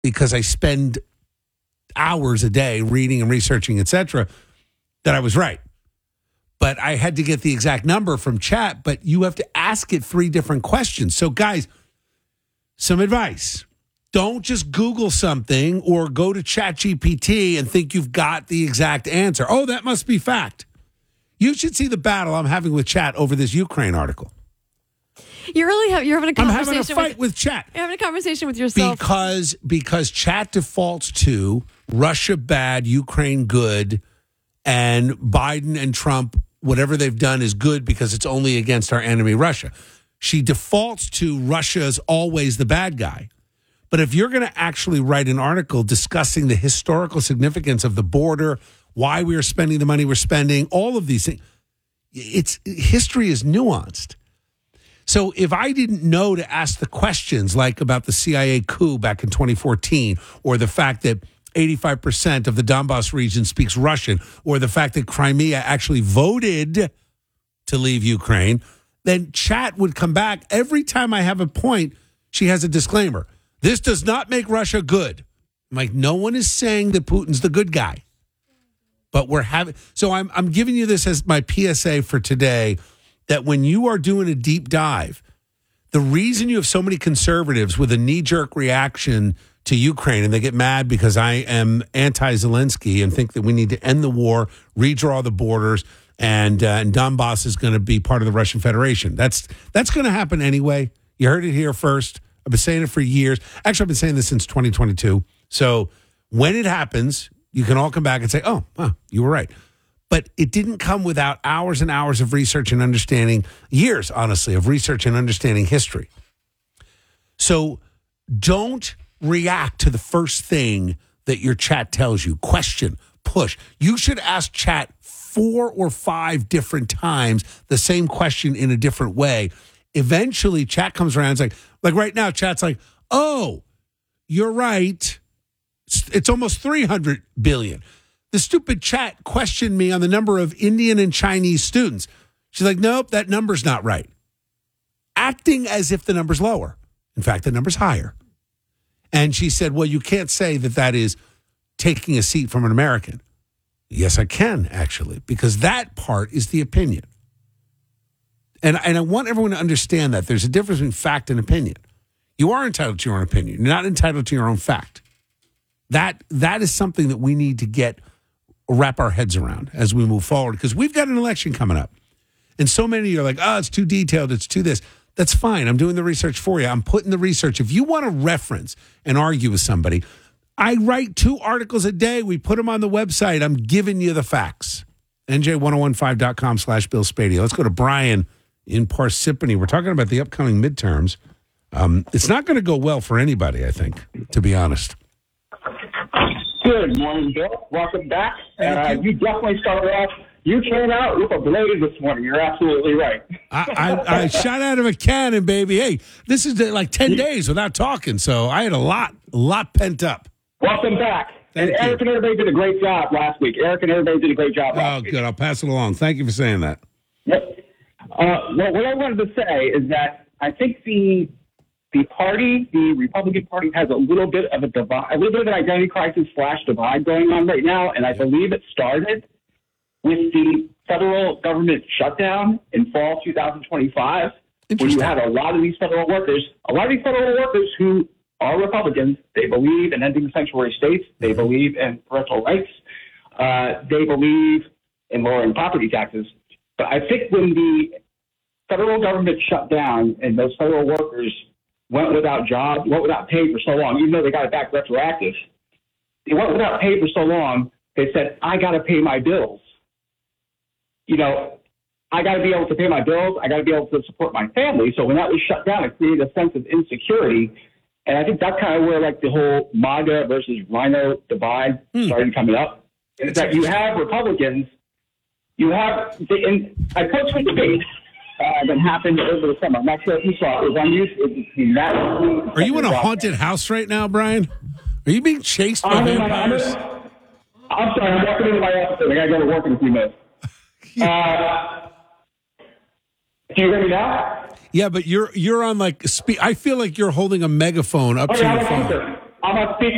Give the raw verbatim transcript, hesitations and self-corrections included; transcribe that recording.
because I spend hours a day reading and researching, et cetera, that I was right. But I had to get the exact number from chat, but you have to ask it three different questions. So, guys, some advice. Don't just Google something or go to ChatGPT and think you've got the exact answer. Oh, that must be fact. You should see the battle I'm having with Chat over this Ukraine article. You really have, you're having a conversation. I'm having a fight with, with Chat. You're having a conversation with yourself. Because, because Chat defaults to Russia bad, Ukraine good, and Biden and Trump, whatever they've done is good because it's only against our enemy, Russia. She defaults to Russia's always the bad guy. But if you're going to actually write an article discussing the historical significance of the border, why we are spending the money we're spending, all of these things, it's history is nuanced. So if I didn't know to ask the questions like about the C I A coup back in twenty fourteen, or the fact that eighty-five percent of the Donbass region speaks Russian, or the fact that Crimea actually voted to leave Ukraine, then Chat would come back. Every time I have a point, she has a disclaimer. This does not make Russia good. I'm like, no one is saying that Putin's the good guy. But we're having, so I'm I'm giving you this as my P S A for today, that when you are doing a deep dive, the reason you have so many conservatives with a knee-jerk reaction to Ukraine, and they get mad because I am anti-Zelensky and think that we need to end the war, redraw the borders, and, uh, and Donbass is going to be part of the Russian Federation. That's that's going to happen anyway. You heard it here first. I've been saying it for years. Actually, I've been saying this since twenty twenty-two. So when it happens, you can all come back and say, oh, huh, you were right. But it didn't come without hours and hours of research and understanding, years, honestly, of research and understanding history. So don't react to the first thing that your chat tells you. Question, push. You should ask chat four or five different times the same question in a different way. Eventually, chat comes around. It's like, like right now, chat's like, oh, you're right. It's, it's almost three hundred billion. The stupid chat questioned me on the number of Indian and Chinese students. She's like, nope, that number's not right. Acting as if the number's lower. In fact, the number's higher. And she said, well, you can't say that that is taking a seat from an American. Yes, I can, actually, because that part is the opinion. And, and I want everyone to understand that there's a difference between fact and opinion. You are entitled to your own opinion. You're not entitled to your own fact. That that is something that we need to get wrap our heads around as we move forward, because we've got an election coming up. And so many of you are like, oh, it's too detailed, it's too this. That's fine. I'm doing the research for you. I'm putting the research. If you want to reference and argue with somebody, I write two articles a day. We put them on the website. I'm giving you the facts. N J ten fifteen dot com slash Bill Spady. Let's go to Brian in Parsippany. We're talking about the upcoming midterms. Um, it's not going to go well for anybody, I think, to be honest. Good morning, Bill. Welcome back. Uh, you. you definitely started off. You came out with a blade this morning. You're absolutely right. I, I, I shot out of a cannon, baby. Hey, this is like ten days without talking, so I had a lot, a lot pent up. Welcome back. Thank and you. Eric and everybody did a great job last week. Eric and everybody did a great job last oh, week. Oh, good. I'll pass it along. Thank you for saying that. Yep. Uh, well, what I wanted to say is that I think the the party, the Republican Party, has a little bit of a divide, a little bit of an identity crisis slash divide going on right now, and I believe it started with the federal government shutdown in fall two thousand twenty-five, when you had a lot of these federal workers, a lot of these federal workers who are Republicans. They believe in ending sanctuary states. They believe in parental rights. Uh, they believe in lowering property taxes. But I think when the federal government shut down and those federal workers went without jobs, went without pay for so long, even though they got it back retroactive, they went without pay for so long, they said, I got to pay my bills. You know, I got to be able to pay my bills. I got to be able to support my family. So when that was shut down, it created a sense of insecurity. And I think that's kind of where, like, the whole MAGA versus Rhino divide hmm. started coming up. Is that you have Republicans, you have, and I posted a debate uh, that happened over the summer. I'm not sure if you saw it. It was on YouTube. That Are you in a haunted house right now, Brian? Are you being chased by vampires? I'm, I'm sorry, I'm walking into my office. I got to go to work in a few minutes. uh, do you hear me now? Yeah, but you're you're on like speak. I feel like you're holding a megaphone up oh, to yeah, your I'm phone. on I'm on speaker.